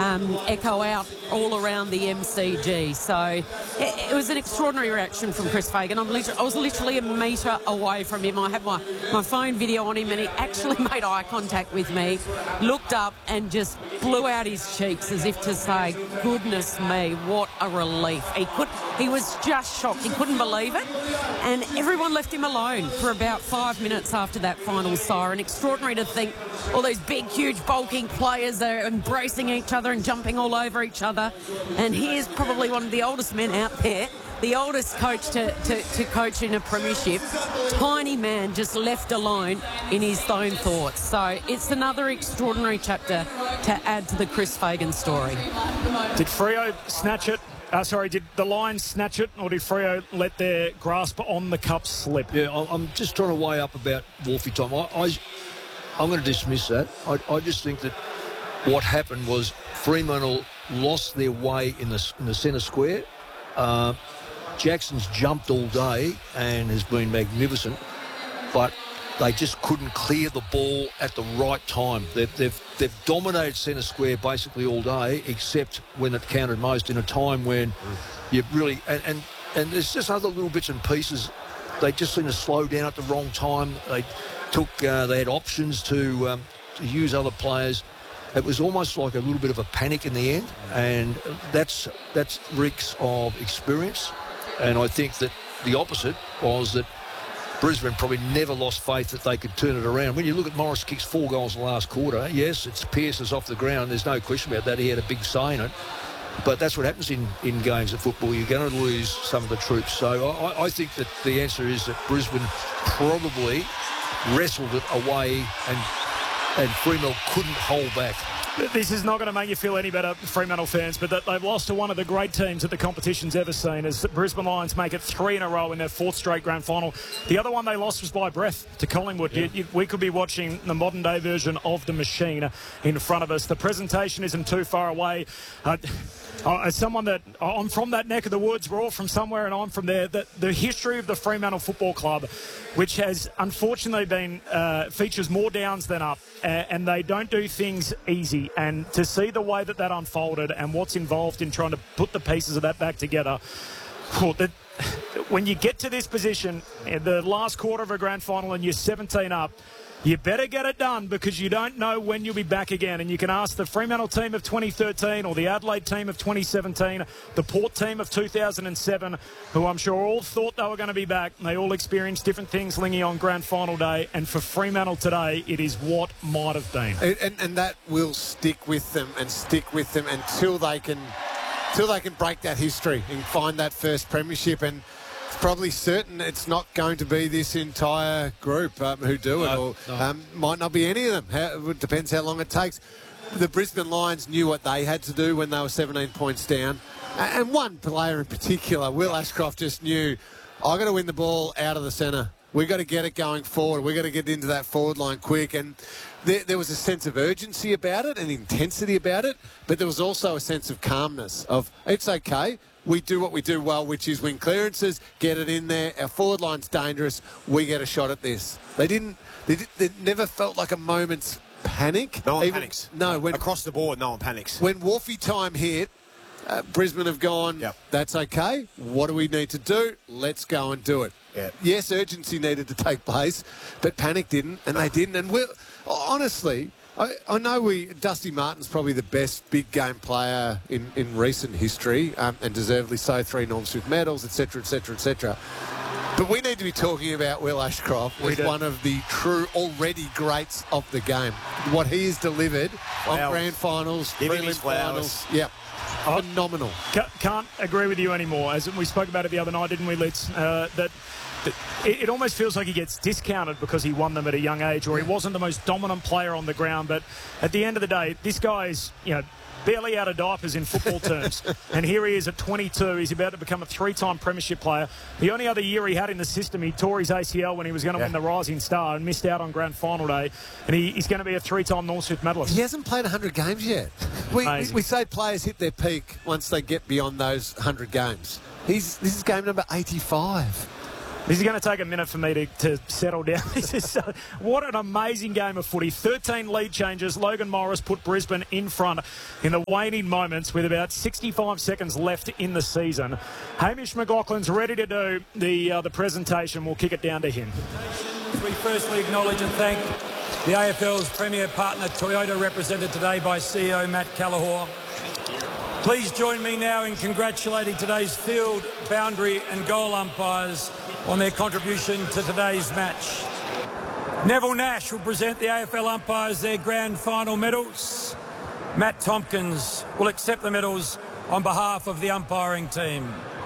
echo out all around the MCG. So it was an extraordinary reaction from Chris Fagan. I was literally a metre away from him. I had my phone video on him, and he actually made eye contact with me, looked up and just blew out his cheeks as if to say, goodness me, what a relief. He was just shocked. He couldn't believe it. And everyone left him alone for about 5 minutes after that final siren. Extraordinary to think all these big, huge, bulking players are embracing each other and jumping all over each other. And here's probably one of the oldest men out there, the oldest coach to coach in a premiership. Tiny man just left alone in his own thoughts. So it's another extraordinary chapter to add to the Chris Fagan story. Did Freo snatch it? Did the Lions snatch it, or did Freo let their grasp on the cup slip? Yeah, I'm just trying to weigh up about Wolfie time. I'm going to dismiss that. I just think that what happened was Fremantle lost their way in the centre square. Jackson's jumped all day and has been magnificent, but they just couldn't clear the ball at the right time. They've dominated centre square basically all day, except when it counted most, in a time when you really... And there's just other little bits and pieces. They just seem to slow down at the wrong time. They had options to use other players. It was almost like a little bit of a panic in the end, and that's reeks of experience. And I think that the opposite was that Brisbane probably never lost faith that they could turn it around. When you look at Morris kicks 4 goals in the last quarter, yes, it's Pearce's off the ground. There's no question about that. He had a big say in it. But that's what happens in games of football. You're going to lose some of the troops. So I think that the answer is that Brisbane probably wrestled it away and Fremantle couldn't hold back. This is not going to make you feel any better, Fremantle fans, but that they've lost to one of the great teams that the competition's ever seen, as the Brisbane Lions make it 3 in a row in their 4th straight grand final. The other one they lost was by breath to Collingwood. Yeah. We could be watching the modern-day version of the machine in front of us. The presentation isn't too far away. As someone that I'm from that neck of the woods, we're all from somewhere, and I'm from there. The history of the Fremantle Football Club, which has unfortunately been features more downs than up, and they don't do things easy. And to see the way that unfolded and what's involved in trying to put the pieces of that back together, when you get to this position in the last quarter of a grand final and you're 17 up, you better get it done, because you don't know when you'll be back again. And you can ask the Fremantle team of 2013 or the Adelaide team of 2017, the Port team of 2007, who I'm sure all thought they were going to be back. They all experienced different things, Lingy, on grand final day. And for Fremantle today, it is what might have been. And that will stick with them until they can break that history and find that first premiership. And probably certain it's not going to be this entire group who do it, might not be any of them. It depends how long it takes. The Brisbane Lions knew what they had to do when they were 17 points down. And one player in particular, Will Ashcroft, just knew, I've got to win the ball out of the centre. We've got to get it going forward. We've got to get into that forward line quick. And there was a sense of urgency about it and intensity about it, but there was also a sense of calmness of, it's okay. We do what we do well, which is win clearances, get it in there. Our forward line's dangerous. We get a shot at this. They never felt like a moment's panic. No one panics. No. Across the board, no one panics. When Wolfie time hit, Brisbane have gone, That's okay. What do we need to do? Let's go and do it. Yeah. Yes, urgency needed to take place, but panic didn't, and they didn't. And honestly, I know Dusty Martin's probably the best big game player in recent history, and deservedly so, 3 Norm Smith medals, etc., etc., etc. But we need to be talking about Will Ashcroft as one of the true already greats of the game. What he has delivered on grand finals, prelim finals. Yeah. Phenomenal. Can't agree with you anymore. As we spoke about it the other night, didn't we, Litz? It almost feels like he gets discounted because he won them at a young age, or he wasn't the most dominant player on the ground. But at the end of the day, this guy is, barely out of diapers in football terms. And here he is at 22. He's about to become a 3-time premiership player. The only other year he had in the system, he tore his ACL when he was going to win the Rising Star and missed out on grand final day. And he's going to be a 3-time Norm Smith medalist. He hasn't played 100 games yet. We say players hit their peak once they get beyond those 100 games. This is game number 85. This is going to take a minute for me to settle down. This is what an amazing game of footy. 13 lead changes. Logan Morris put Brisbane in front in the waning moments with about 65 seconds left in the season. Hamish McLaughlin's ready to do the presentation. We'll kick it down to him. We firstly acknowledge and thank the AFL's premier partner, Toyota, represented today by CEO Matt Callahor. Please join me now in congratulating today's field, boundary and goal umpires on their contribution to today's match. Neville Nash will present the AFL umpires their grand final medals. Matt Tompkins will accept the medals on behalf of the umpiring team.